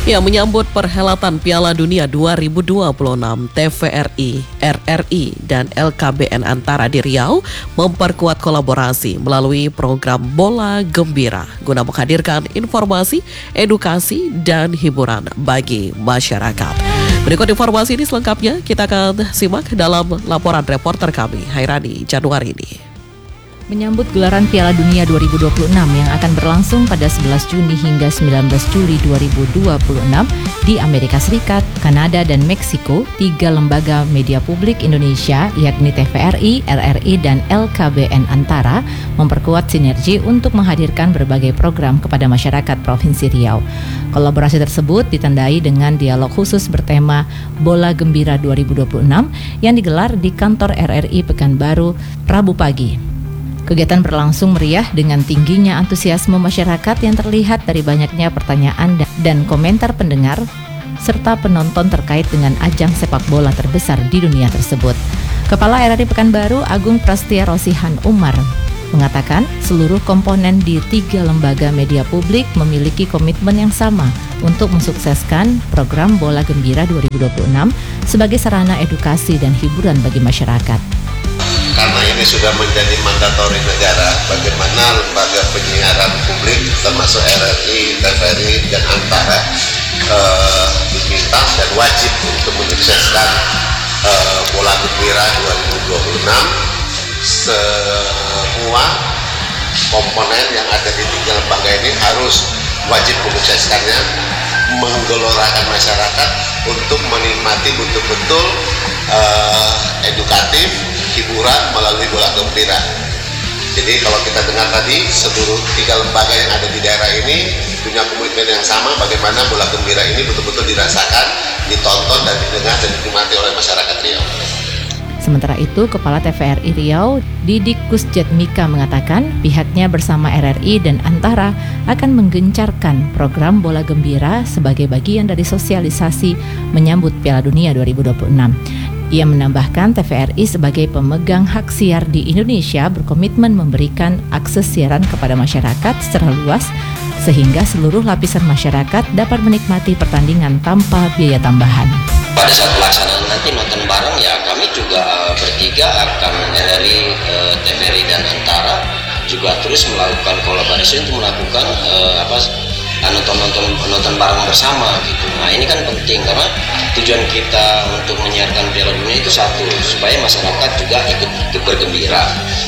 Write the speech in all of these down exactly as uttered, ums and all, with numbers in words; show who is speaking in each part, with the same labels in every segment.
Speaker 1: Ya, menyambut perhelatan Piala Dunia dua ribu dua puluh enam, T V R I, R R I, dan L K B N Antara di Riau memperkuat kolaborasi melalui program Bola Gembira guna menghadirkan informasi, edukasi, dan hiburan bagi masyarakat. Berikut informasi ini selengkapnya kita akan simak dalam laporan reporter kami, Hairani Januari ini.
Speaker 2: Menyambut gelaran Piala Dunia dua ribu dua puluh enam yang akan berlangsung pada sebelas Juni hingga sembilan belas Juli dua ribu dua puluh enam di Amerika Serikat, Kanada, dan Meksiko, tiga lembaga media publik Indonesia yakni T V R I, R R I, dan L K B N Antara memperkuat sinergi untuk menghadirkan berbagai program kepada masyarakat Provinsi Riau. Kolaborasi tersebut ditandai dengan dialog khusus bertema Bola Gembira dua ribu dua puluh enam yang digelar di kantor R R I Pekanbaru Rabu pagi. Kegiatan berlangsung meriah dengan tingginya antusiasme masyarakat yang terlihat dari banyaknya pertanyaan dan komentar pendengar serta penonton terkait dengan ajang sepak bola terbesar di dunia tersebut. Kepala R R I Pekanbaru Agung Prastia Rosihan Umar mengatakan seluruh komponen di tiga lembaga media publik memiliki komitmen yang sama untuk mensukseskan program Bola Gembira dua ribu dua puluh enam sebagai sarana edukasi dan hiburan bagi masyarakat.
Speaker 3: Karena ini sudah menjadi mandatori negara, bagaimana lembaga penyiaran publik termasuk R R I, T V R I, dan Antara eh, diminta dan wajib untuk menyukseskan eh, Bola Gembira dua ribu dua puluh enam. Semua komponen yang ada di tiga lembaga ini harus wajib menyukseskannya, menggelorakan masyarakat untuk menikmati betul-betul eh, edukatif, hiburan melalui Bola Gembira. Jadi kalau kita dengar tadi, seluruh tiga lembaga yang ada di daerah ini punya komitmen yang sama bagaimana Bola Gembira ini betul-betul dirasakan, ditonton dan didengar dan dinikmati oleh masyarakat Riau.
Speaker 2: Sementara itu, Kepala T V R I Riau, Didik Kusjatmika mengatakan pihaknya bersama R R I dan Antara akan menggencarkan program Bola Gembira sebagai bagian dari sosialisasi menyambut Piala Dunia dua ribu dua puluh enam. Ia menambahkan T V R I sebagai pemegang hak siar di Indonesia berkomitmen memberikan akses siaran kepada masyarakat secara luas sehingga seluruh lapisan masyarakat dapat menikmati pertandingan tanpa biaya tambahan.
Speaker 4: Pada saat pelaksanaan nanti nonton bareng ya kami juga uh, bertiga akan R R I, uh, T V R I, dan Antara juga terus melakukan kolaborasi untuk melakukan uh, apa nonton-nonton nonton bareng bersama gitu. Nah ini kan penting karena tujuan kita untuk menyiarkan Piala Dunia itu satu, supaya masyarakat juga ikut, ikut bergembira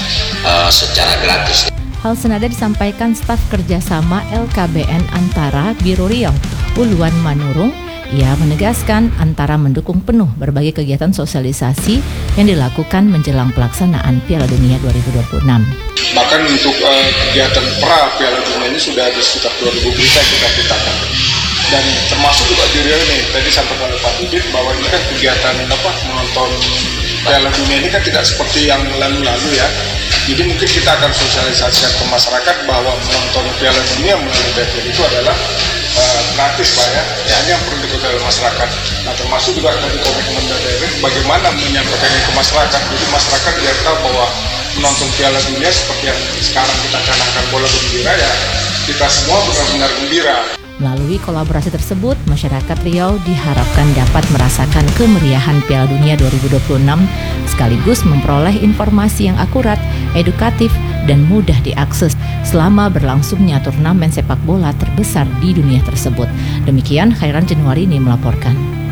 Speaker 4: uh, secara gratis.
Speaker 2: Hal senada disampaikan staf kerjasama L K B N Antara Biro Riau, Uluan Manurung. Ia menegaskan Antara mendukung penuh berbagai kegiatan sosialisasi yang dilakukan menjelang pelaksanaan Piala Dunia dua ribu dua puluh enam.
Speaker 5: Bahkan untuk uh, kegiatan pra Piala Dunia ini sudah ada sekitar dua ribu berita kita petakan. Dan termasuk juga di Riau ini, tadi sampaikan oleh Pak Didit bahwa ini kan kegiatan apa menonton Piala Dunia ini kan tidak seperti yang lalu-lalu ya. Jadi mungkin kita akan sosialisasikan ke masyarakat bahwa menonton Piala Dunia melalui T V R I itu adalah uh, gratis Pak ya, hanya yang perlu diketahui oleh masyarakat. Nah termasuk juga tadi komitmen dari bagaimana menyampaikan ke masyarakat, jadi masyarakat biar tahu bahwa menonton Piala Dunia seperti yang sekarang kita canangkan Bola Gembira ya, kita semua benar-benar gembira.
Speaker 2: Melalui kolaborasi tersebut, masyarakat Riau diharapkan dapat merasakan kemeriahan Piala Dunia dua ribu dua puluh enam sekaligus memperoleh informasi yang akurat, edukatif, dan mudah diakses selama berlangsungnya turnamen sepak bola terbesar di dunia tersebut. Demikian Khairan Januari ini melaporkan.